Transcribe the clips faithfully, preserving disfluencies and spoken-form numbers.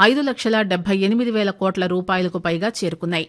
ఐదు లక్షల డెబ్బై ఎనిమిది వేల కోట్ల రూపాయలకు పైగా చేరుకున్నాయి.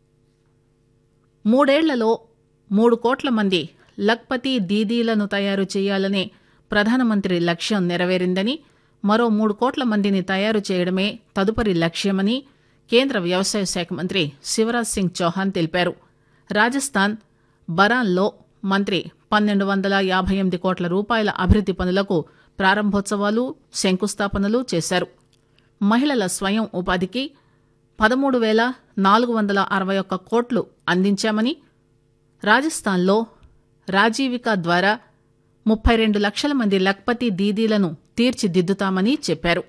మూడేళ్లలో మూడు కోట్ల మంది లఖ్పతి దీదీలను తయారు చేయాలనే ప్రధానమంత్రి లక్ష్యం నెరవేరిందని, మరో మూడు కోట్ల మందిని తయారు చేయడమే తదుపరి లక్ష్యమని కేంద్ర వ్యవసాయ శాఖ మంత్రి శివరాజ్ సింగ్ చౌహాన్ తెలిపారు. రాజస్థాన్ బరాన్లో మంత్రి పన్నెండు వందల యాభై ఎనిమిది కోట్ల రూపాయల అభివృద్ది పనులకు ప్రారంభోత్సవాలు, శంకుస్థాపనలు చేశారు. మహిళల స్వయం ఉపాధికి పదమూడు వేల నాలుగు వందల అరవై ఒక్క కోట్లు అందించామని, రాజస్థాన్లో రాజీవిక ద్వారా ముప్పై రెండు లక్షల మంది లఖ్పతి దీదీలను తీర్చిదిద్దుతామని చెప్పారు.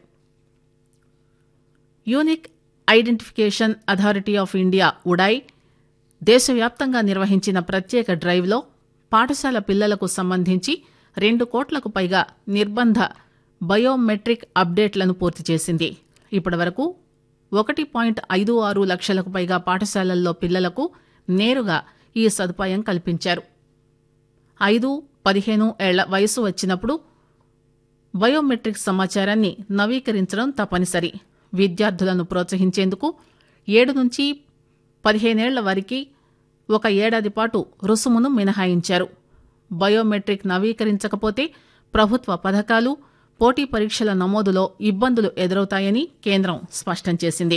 Unique identification authority of India UIDAI దేశవ్యాప్తంగా నిర్వహించిన ప్రత్యేక డ్రైవ్లో పాఠశాల పిల్లలకు సంబంధించి రెండు కోట్లకు పైగా నిర్బంధ బయోమెట్రిక్ అప్డేట్లను పూర్తి చేసింది. ఇప్పటి వరకు ఒకటి పాయింట్ ఐదు ఆరు లక్షలకు పైగా పాఠశాలల్లో పిల్లలకు నేరుగా ఈ సదుపాయం కల్పించారు. ఐదు పదిహేను ఏళ్ల వయసు వచ్చినప్పుడు బయోమెట్రిక్ సమాచారాన్ని నవీకరించడం తప్పనిసరి. విద్యార్థులను ప్రోత్సహించేందుకు ఏడు నుంచి పదిహేనేళ్ల వారికి ఒక ఏడాది పాటు రుసుమును మినహాయించారు. బయోమెట్రిక్ నవీకరించకపోతే ప్రభుత్వ పథకాలు, పోటీ పరీక్షల నమోదులో ఇబ్బందులు ఎదురవుతాయని కేంద్రం స్పష్టం చేసింది.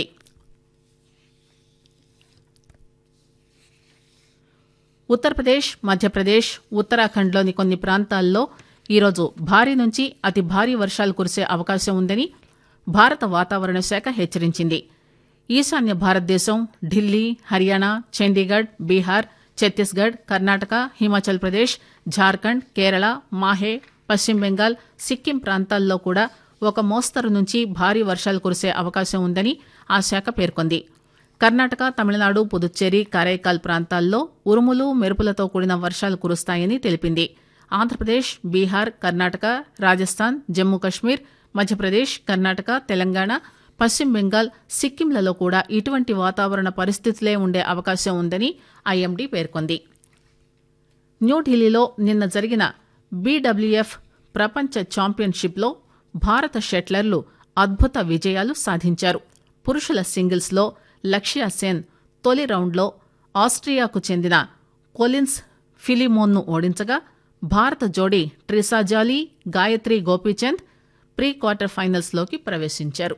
ఉత్తరప్రదేశ్, మధ్యప్రదేశ్, ఉత్తరాఖండ్లోని కొన్ని ప్రాంతాల్లో ఈరోజు భారీ నుంచి అతి భారీ వర్షాలు కురిసే అవకాశం ఉందని భారత వాతావరణ శాఖ హెచ్చరించింది. ఈశాన్య భారతదేశం, ఢిల్లీ, హర్యానా, చండీగఢ్, బీహార్, ఛత్తీస్గఢ్, కర్ణాటక, హిమాచల్ ప్రదేశ్, జార్ఖండ్, కేరళ, మాహే, పశ్చిమ బెంగాల్, సిక్కిం ప్రాంతాల్లో కూడా ఒక మోస్తరు నుంచి భారీ వర్షాలు కురిసే అవకాశం ఉందని ఆ శాఖ పేర్కొంది. కర్ణాటక, తమిళనాడు, పుదుచ్చేరి, కారైకాల్ ప్రాంతాల్లో ఉరుములు, మెరుపులతో కూడిన వర్షాలు కురుస్తాయని తెలిపింది. ఆంధ్రప్రదేశ్, బీహార్, కర్ణాటక, రాజస్థాన్, జమ్మూ కశ్మీర్, మధ్యప్రదేశ్, కర్ణాటక, తెలంగాణ, పశ్చిమ బెంగాల్, సిక్కింలలో కూడా ఇటువంటి వాతావరణ పరిస్థితులే ఉండే అవకాశం ఉందని ఐఎండీ పేర్కొంది. న్యూఢిల్లీలో నిన్న జరిగిన బీడబ్ల్యూఎఫ్ ప్రపంచ ఛాంపియన్షిప్లో భారత షట్లర్లు అద్భుత విజయాలు సాధించారు. పురుషుల సింగిల్స్లో లక్ష్య సేన్ తొలి రౌండ్లో ఆస్ట్రియాకు చెందిన కొలిన్స్ ఫిలిమోన్ను ఓడించగా, భారత జోడీ ట్రిసాజాలీ, గాయత్రి గోపీచంద్ ప్రీ క్వార్టర్ ఫైనల్స్లోకి ప్రవేశించారు.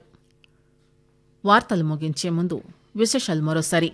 వార్తలు ముగించే ముందు విశేషాలు మరోసారి.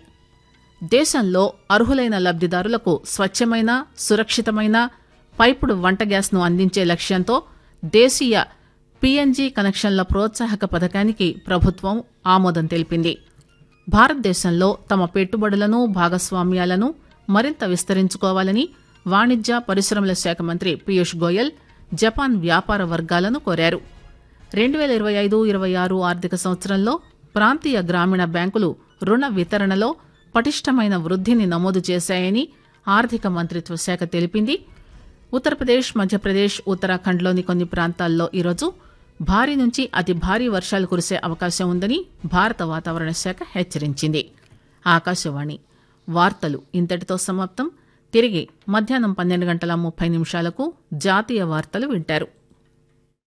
దేశంలో అర్హులైన లబ్దిదారులకు స్వచ్ఛమైన, సురక్షితమైన పైపుడు వంట గ్యాస్ను అందించే లక్ష్యంతో దేశీయ పీఎన్జీ కనెక్షన్ల ప్రోత్సాహక పథకానికి ప్రభుత్వం ఆమోదం తెలిపింది. భారతదేశంలో తమ పెట్టుబడులను, భాగస్వామ్యాలను మరింత విస్తరించుకోవాలని వాణిజ్య పరిశ్రమల శాఖ మంత్రి పీయూష్ గోయల్ జపాన్ వ్యాపార వర్గాలను కోరారు. రెండు వేల ఇరవై ఐదు ఇరవై ఆరు ఆర్థిక సంవత్సరంలో ప్రాంతీయ గ్రామీణ బ్యాంకులు రుణ వితరణలో పటిష్టమైన వృద్ధిని నమోదు చేశాయని ఆర్థిక మంత్రిత్వ శాఖ తెలిపింది. ఉత్తరప్రదేశ్, మధ్యప్రదేశ్, ఉత్తరాఖండ్లోని కొన్ని ప్రాంతాల్లో ఈరోజు భారీ నుంచి అతి భారీ వర్షాలు కురిసే అవకాశం ఉందని భారత వాతావరణ శాఖ హెచ్చరించింది. ఆకాశవాణి వార్తలు ఇంతటితో సమాప్తం. తిరిగి మధ్యాహ్నం పన్నెండు గంటల ముప్పై నిమిషాలకు జాతీయ వార్తలు వింటారు.